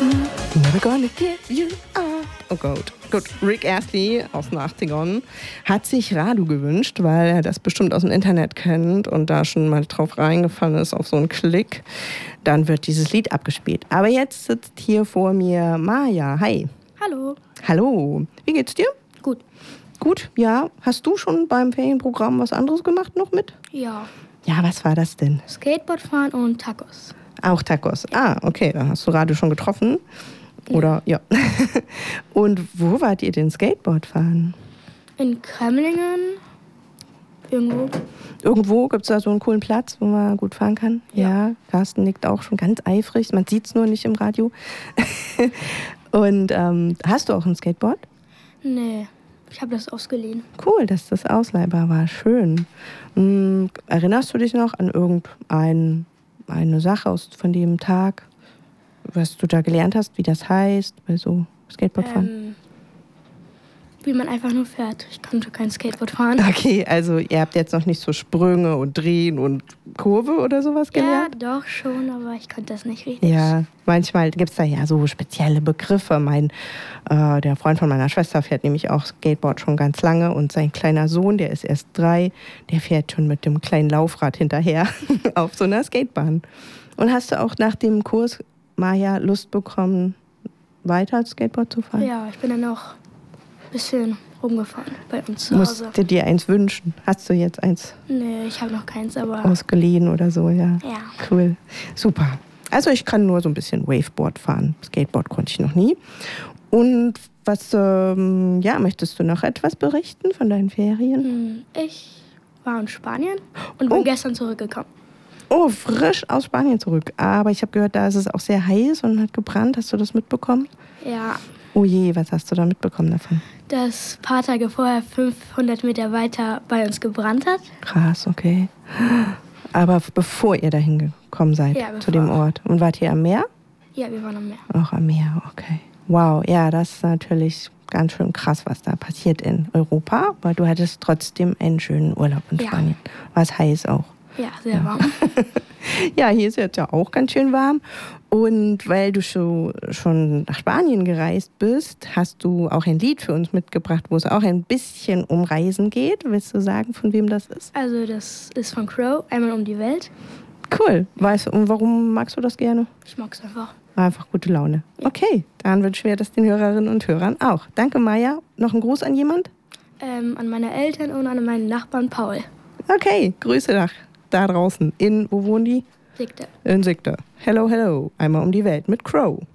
Never gonna give you up. Oh Gott. Gut, Rick Astley aus den 80ern hat sich Radu gewünscht, weil er das bestimmt aus dem Internet kennt und da schon mal drauf reingefallen ist auf so einen Klick. Dann wird dieses Lied abgespielt. Aber jetzt sitzt hier vor mir Maja. Hi. Hallo. Hallo. Wie geht's dir? Gut. Gut, ja. Hast du schon beim Ferienprogramm was anderes gemacht noch mit? Ja. Ja, was war das denn? Skateboard fahren und Tacos. Auch Tacos. Ah, okay. Dann hast du Radu schon getroffen. Oder, ja. Und wo wart ihr denn Skateboard fahren? In Kremlingen. Irgendwo. Irgendwo gibt es da so einen coolen Platz, wo man gut fahren kann? Ja. Carsten nickt auch schon ganz eifrig. Man sieht es nur nicht im Radio. Und hast du auch ein Skateboard? Nee, ich habe das ausgeliehen. Cool, dass das ausleihbar war. Schön. Erinnerst du dich noch an irgendeine Sache von dem Tag, was du da gelernt hast, wie das heißt, bei so Skateboardfahren? Wie man einfach nur fährt. Ich konnte kein Skateboard fahren. Okay, also ihr habt jetzt noch nicht so Sprünge und Drehen und Kurve oder sowas gelernt? Ja, doch schon, aber ich konnte das nicht richtig. Ja, manchmal gibt es da ja so spezielle Begriffe. Der Freund von meiner Schwester fährt nämlich auch Skateboard schon ganz lange und sein kleiner Sohn, der ist erst 3, der fährt schon mit dem kleinen Laufrad hinterher auf so einer Skatebahn. Und hast du auch nach dem Kurs, Maja, Lust bekommen, weiter Skateboard zu fahren? Ja, ich bin dann auch ein bisschen rumgefahren bei uns zu Hause. Musst du dir eins wünschen? Hast du jetzt eins Nee, ich habe noch keins, aber... ausgeliehen oder so? Ja. Ja. Cool. Super. Also ich kann nur so ein bisschen Waveboard fahren. Skateboard konnte ich noch nie. Und was, möchtest du noch etwas berichten von deinen Ferien? Ich war in Spanien und bin gestern zurückgekommen. Oh, frisch aus Spanien zurück. Aber ich habe gehört, da ist es auch sehr heiß und hat gebrannt. Hast du das mitbekommen? Ja. Oh je, was hast du da mitbekommen davon? Dass ein paar Tage vorher 500 Meter weiter bei uns gebrannt hat. Krass, okay. Aber bevor ihr dahin gekommen seid, zu dem Ort. Und wart ihr am Meer? Ja, wir waren am Meer. Auch am Meer, okay. Wow, ja, das ist natürlich ganz schön krass, was da passiert in Europa. Aber du hattest trotzdem einen schönen Urlaub in Spanien. War es heiß auch? Ja, sehr warm. Ja, hier ist jetzt ja auch ganz schön warm. Und weil du schon nach Spanien gereist bist, hast du auch ein Lied für uns mitgebracht, wo es auch ein bisschen um Reisen geht. Willst du sagen, von wem das ist? Also das ist von Crow, Einmal um die Welt. Cool. Weißt du, und warum magst du das gerne? Ich mag es einfach. Einfach gute Laune. Ja. Okay, dann wünschen wir das den Hörerinnen und Hörern auch. Danke, Maja. Noch ein Gruß an jemand? An meine Eltern und an meinen Nachbarn Paul. Okay, Grüße nach da draußen. Wo wohnen die? Sigte. In Sigte. Hello, hello. Einmal um die Welt mit Crow.